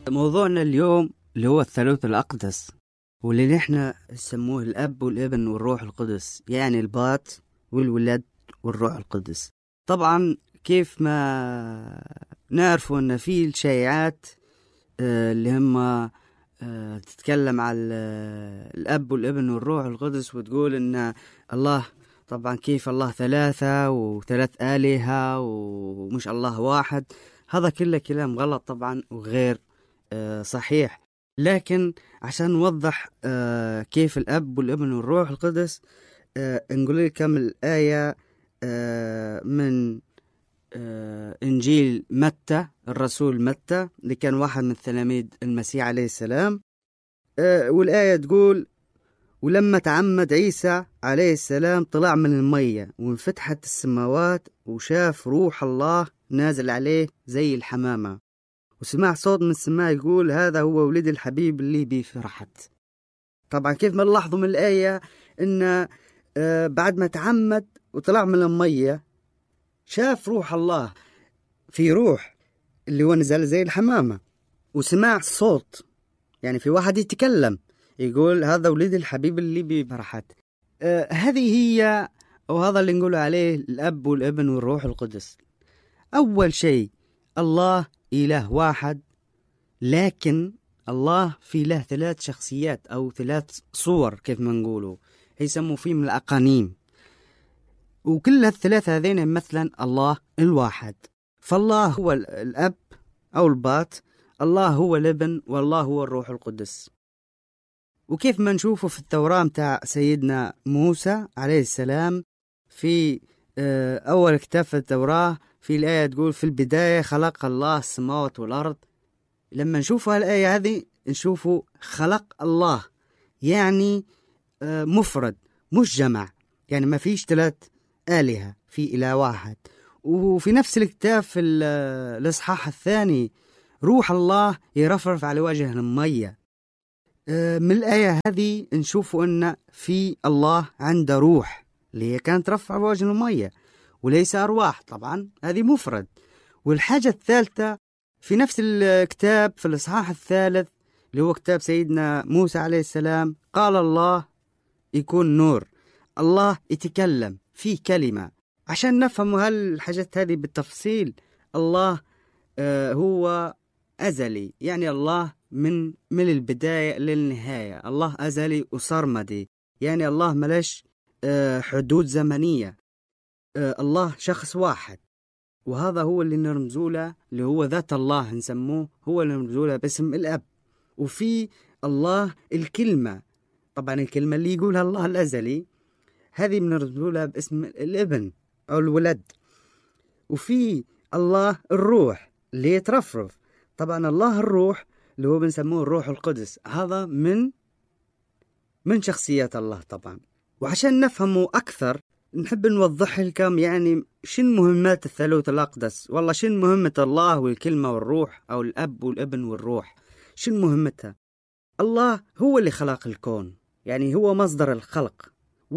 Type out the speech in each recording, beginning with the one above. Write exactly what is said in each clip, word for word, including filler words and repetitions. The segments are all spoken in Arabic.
موضوعنا اليوم اللي هو الثالوث الأقدس، واللي نحن نسموه الأب والابن والروح القدس، يعني البات والولد والروح القدس. طبعا كيف ما نعرفوا أن في الشيعات اللي هم تتكلم على الأب والابن والروح القدس وتقول أن الله، طبعا كيف الله ثلاثة وثلاث آلهة ومش الله واحد. هذا كله كلام غلط طبعا وغير صحيح. لكن عشان نوضح كيف الأب والابن والروح القدس، نقول لكم الآية من إنجيل متى، الرسول متى اللي كان واحد من تلاميذ المسيح عليه السلام. والآية تقول: ولما تعمد عيسى عليه السلام طلع من المية وانفتحت السماوات وشاف روح الله نازل عليه زي الحمامة، وسمع صوت من السماء يقول: هذا هو ولدي الحبيب اللي بي فرحت. طبعا كيف ما نلاحظوا من الآية إن بعد ما تعمد وطلع من المية شاف روح الله، في روح اللي هو نزل زي الحمامة، وسمع صوت، يعني في واحد يتكلم يقول: هذا ولدي الحبيب اللي بي فرحت. آه هذه هي، وهذا اللي نقول عليه الأب والابن والروح القدس. أول شيء، الله إله واحد، لكن الله في له ثلاث شخصيات أو ثلاث صور كيف ما نقولوا، يسموا فيه من الأقانيم، وكل الثلاثة هذين مثلا الله الواحد. فالله هو الأب أو البات، الله هو الابن، والله هو الروح القدس. وكيف ما نشوفه في التوراة متاع سيدنا موسى عليه السلام، في أول كتاب في التوراة في الآية تقول: في البداية خلق الله السماوات والأرض. لما نشوف الآية هذه نشوفه خلق الله، يعني مفرد مش جمع، يعني ما فيش ثلاث آلهة، في إله واحد. وفي نفس الكتاب في الإصحاح الثاني روح الله يرفرف على وجه المية. من الآية هذه نشوف أن في الله عنده روح اللي هي كانت رفع وجه المية، وليس أرواح، طبعا هذه مفرد. والحاجة الثالثة في نفس الكتاب في الإصحاح الثالث اللي هو كتاب سيدنا موسى عليه السلام، قال الله يكون نور. الله يتكلم في كلمة. عشان نفهم هالحاجات هذه بالتفصيل، الله آه هو أزلي، يعني الله من من البداية للنهاية. الله أزلي وصرمدي، يعني الله ملاش آه حدود زمنية. آه الله شخص واحد، وهذا هو اللي نرمزوا له، اللي هو ذات الله نسموه، هو اللي نرمزوا له باسم الأب. وفي الله الكلمة، طبعا الكلمة اللي يقولها الله الأزلي هذه بنرمزوا لها باسم الابن أو الولد. وفي الله الروح اللي يترفرف، طبعا الله الروح اللي هو بنسموه الروح القدس، هذا من من شخصيات الله طبعا. وعشان نفهمه أكثر نحب نوضح لكم يعني شن مهمات الثالوث الأقدس. والله شن مهمة الله والكلمة والروح، أو الأب والابن والروح، شن مهمتها؟ الله هو اللي خلق الكون، يعني هو مصدر الخلق،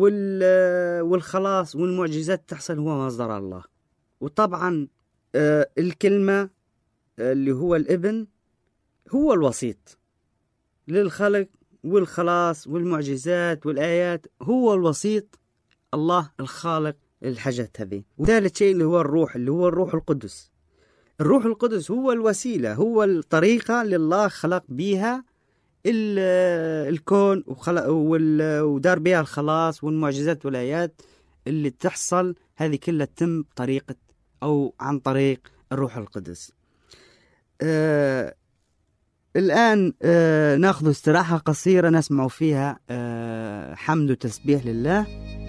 والخلاص والمعجزات تحصل هو مصدر الله. وطبعا الكلمة اللي هو الابن هو الوسيط للخلق والخلاص والمعجزات والآيات، هو الوسيط، الله الخالق للحاجات هذه. وثالث شيء اللي هو الروح، اللي هو الروح القدس. الروح القدس هو الوسيلة، هو الطريقة اللي الله خلق بيها الكون وخلق ودار بها الخلاص والمعجزات والآيات اللي تحصل، هذه كلها تتم طريقة أو عن طريق الروح القدس. آه الآن آه نأخذ استراحة قصيرة نسمع فيها آه حمد وتسبيح لله.